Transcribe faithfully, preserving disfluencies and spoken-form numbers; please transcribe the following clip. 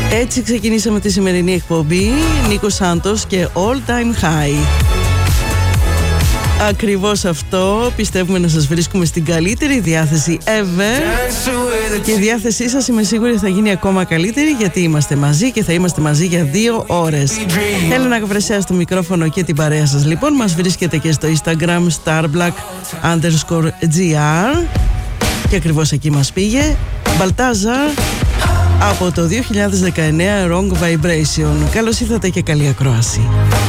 Έτσι ξεκινήσαμε τη σημερινή εκπομπή. Νίκος Σάντος και All Time High. Ακριβώς αυτό πιστεύουμε, να σας βρίσκουμε στην καλύτερη διάθεση ever. Και η διάθεσή σας είμαι σίγουρη θα γίνει ακόμα καλύτερη, γιατί είμαστε μαζί και θα είμαστε μαζί για δύο ώρες. Έλενα Καβρεσέα στο μικρόφωνο και την παρέα σας. Λοιπόν, μας βρίσκεται και στο Instagram starblack underscore gr. Και ακριβώς εκεί μας πήγε Balthazar από το δύο χιλιάδες δεκαεννέα, Wrong Vibration. Καλώς ήρθατε και καλή ακρόαση.